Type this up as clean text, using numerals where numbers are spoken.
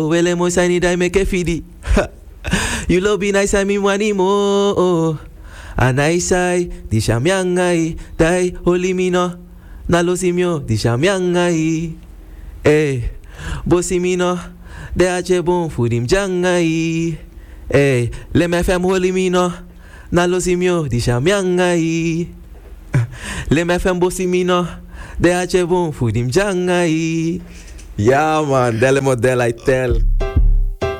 Wele mo sai ni dai me ke fidi. You lobby nice I me money mo. Anai sai di shamyangai dai holy mino. Nalo simio di shamyangai. Eh, bosimino de ache bon fudim jangai. Eh, le me fem holy mino. Nalo simio di shamyangai. Le me fem bosimino de ache bon fudim jangai. Ja man, delle model I tell.